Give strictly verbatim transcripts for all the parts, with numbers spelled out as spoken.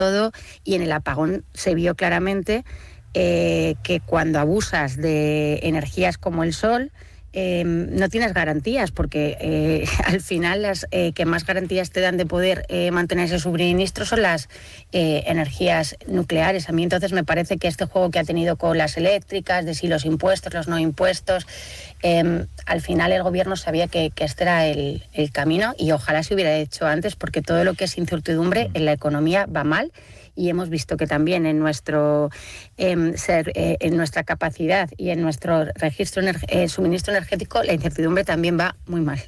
todo, y en el apagón se vio claramente eh, que cuando abusas de energías como el sol, Eh, no tienes garantías, porque eh, al final las eh, que más garantías te dan de poder eh, mantener ese suministro son las eh, energías nucleares. A mí entonces me parece que este juego que ha tenido con las eléctricas, de si los impuestos, los no impuestos, eh, al final el gobierno sabía que, que este era el, el camino, y ojalá se hubiera hecho antes, porque todo lo que es incertidumbre en la economía va mal. Y hemos visto que también en nuestro eh, ser, eh, en nuestra capacidad y en nuestro registro ener- eh, suministro energético, la incertidumbre también va muy mal.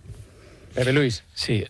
Pepe Luis. Sí,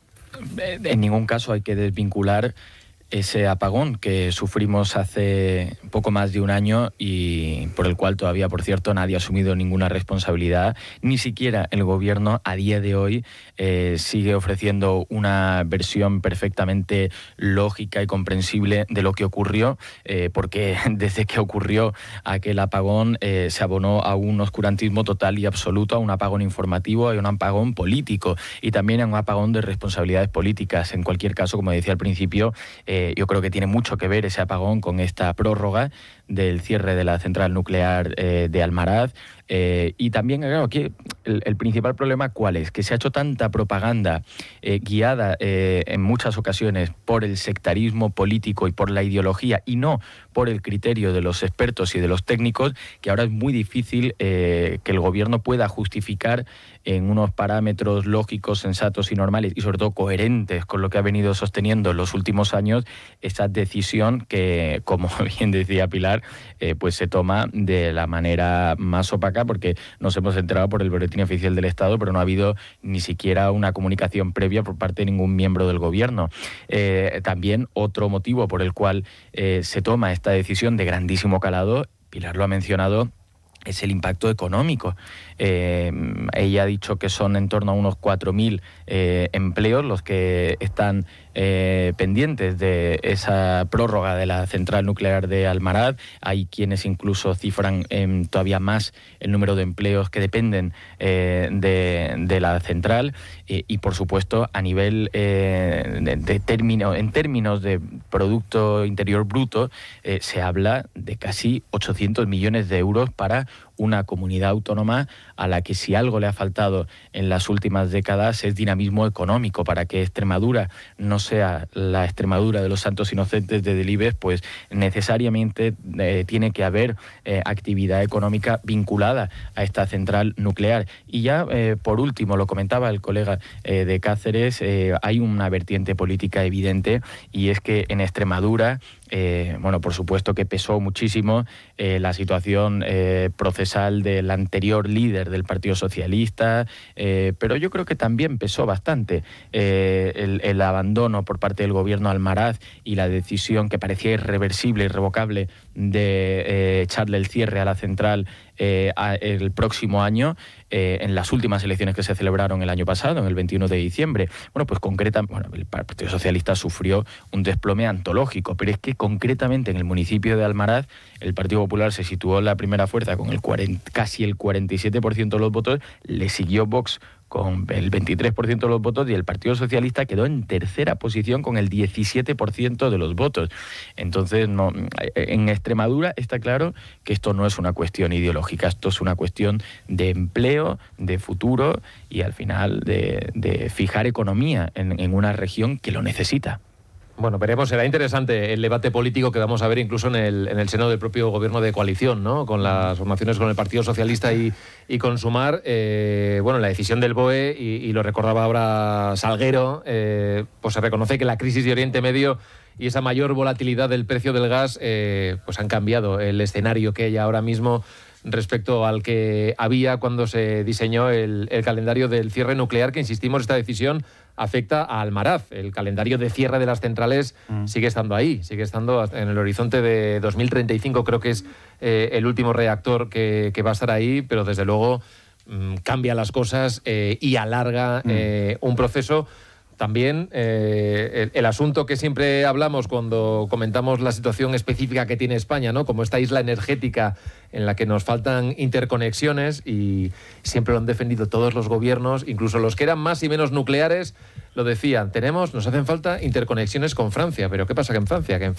en ningún caso hay que desvincular ese apagón que sufrimos hace poco más de un año y por el cual todavía, por cierto, nadie ha asumido ninguna responsabilidad. Ni siquiera el gobierno a día de hoy eh, sigue ofreciendo una versión perfectamente lógica y comprensible de lo que ocurrió, eh, porque desde que ocurrió aquel apagón eh, se abonó a un oscurantismo total y absoluto, a un apagón informativo, a un apagón político y también a un apagón de responsabilidades políticas. En cualquier caso, como decía al principio, eh, yo creo que tiene mucho que ver ese apagón con esta prórroga del cierre de la central nuclear eh, de Almaraz. Eh, y también, claro, aquí el, el principal problema, ¿cuál es? Que se ha hecho tanta propaganda eh, guiada eh, en muchas ocasiones por el sectarismo político y por la ideología y no por el criterio de los expertos y de los técnicos, que ahora es muy difícil eh, que el gobierno pueda justificar en unos parámetros lógicos, sensatos y normales y sobre todo coherentes con lo que ha venido sosteniendo en los últimos años esa decisión que, como bien decía Pilar, eh, pues se toma de la manera más opaca, porque nos hemos enterado por el boletín oficial del Estado, pero no ha habido ni siquiera una comunicación previa por parte de ningún miembro del gobierno. Eh, también otro motivo por el cual eh, se toma esta decisión de grandísimo calado, Pilar lo ha mencionado, es el impacto económico. Eh, ella ha dicho que son en torno a unos cuatro mil eh, empleos los que están eh, pendientes de esa prórroga de la central nuclear de Almaraz. Hay quienes incluso cifran eh, todavía más el número de empleos que dependen eh, de, de la central eh, y, por supuesto, a nivel eh, de, de término, en términos de Producto Interior Bruto, eh, se habla de casi ochocientos millones de euros para una comunidad autónoma a la que, si algo le ha faltado en las últimas décadas, es dinamismo económico. Para que Extremadura no sea la Extremadura de los santos inocentes de Delibes, pues necesariamente eh, tiene que haber eh, actividad económica vinculada a esta central nuclear. Y ya, eh, por último, lo comentaba el colega eh, de Cáceres, eh, hay una vertiente política evidente, y es que en Extremadura, Eh, bueno, por supuesto que pesó muchísimo eh, la situación eh, procesal del anterior líder del Partido Socialista, eh, pero yo creo que también pesó bastante eh, el, el abandono por parte del gobierno Almaraz y la decisión que parecía irreversible, irrevocable de eh, echarle el cierre a la central eh, a, el próximo año, eh, en las últimas elecciones que se celebraron el año pasado, en el veintiuno de diciembre. Bueno, pues concretamente, bueno, el Partido Socialista sufrió un desplome antológico, pero es que concretamente en el municipio de Almaraz el Partido Popular se situó en la primera fuerza con el cuarenta, casi el cuarenta y siete por ciento de los votos, le siguió Vox con el veintitrés por ciento de los votos y el Partido Socialista quedó en tercera posición con el diecisiete por ciento de los votos. Entonces, no, en Extremadura está claro que esto no es una cuestión ideológica, esto es una cuestión de empleo, de futuro y al final de, de fijar economía en, en una región que lo necesita. Bueno, veremos, será interesante el debate político que vamos a ver incluso en el, en el seno del propio gobierno de coalición, ¿no? Con las formaciones con el Partido Socialista y, y con Sumar. Eh, bueno, la decisión del B O E, y, y lo recordaba ahora Salguero, eh, pues se reconoce que la crisis de Oriente Medio y esa mayor volatilidad del precio del gas eh, pues han cambiado el escenario que hay ahora mismo respecto al que había cuando se diseñó el, el calendario del cierre nuclear, que, insistimos, esta decisión afecta a Almaraz. El calendario de cierre de las centrales mm. sigue estando ahí, sigue estando en el horizonte de dos mil treinta y cinco, creo que es eh, el último reactor que, que va a estar ahí, pero desde luego mmm, cambia las cosas eh, y alarga mm. eh, un proceso. También eh, el, el asunto que siempre hablamos cuando comentamos la situación específica que tiene España, ¿no? Como esta isla energética en la que nos faltan interconexiones, y siempre lo han defendido todos los gobiernos, incluso los que eran más y menos nucleares, lo decían, tenemos, nos hacen falta interconexiones con Francia, pero ¿qué pasa que en Francia? Que en